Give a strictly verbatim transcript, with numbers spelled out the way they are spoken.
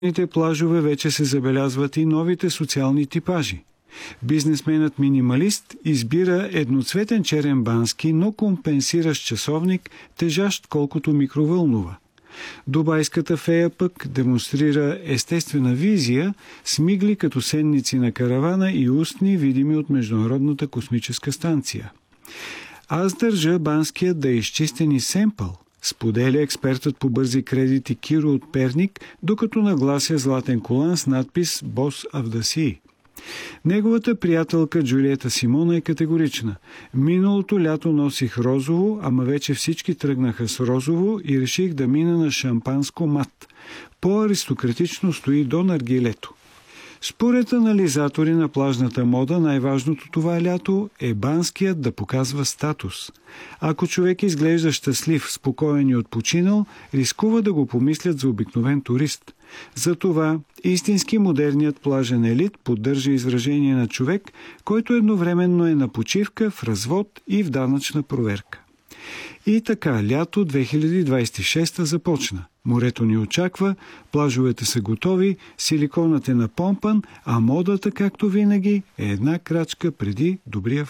На плажове вече се забелязват и новите социални типажи. Бизнесменът минималист избира едноцветен черен бански, но компенсиращ часовник, тежащ колкото микровълнова. Дубайската фея пък демонстрира естествена визия, смигли като сенници на каравана и устни, видими от Международната космическа станция. Аз държа банският да е изчистен и семпъл, споделя експертът по бързи кредити Киро от Перник, докато наглася златен колан с надпис «Boss of the Sea». Неговата приятелка Джулиета Симона е категорична. Миналото лято носих розово, ама вече всички тръгнаха с розово и реших да мина на шампанско мат. По-аристократично стои до наргилето. Според анализатори на плажната мода, най-важното това лято е банският да показва статус. Ако човек изглежда щастлив, спокоен и отпочинал, рискува да го помислят за обикновен турист. Затова истински модерният плажен елит поддържа изражение на човек, който едновременно е на почивка, в развод и в данъчна проверка. И така, лято две хиляди двадесет и шеста започна. Морето ни очаква, плажовете са готови, силиконът е напомпан, а модата, както винаги, е една крачка преди добрия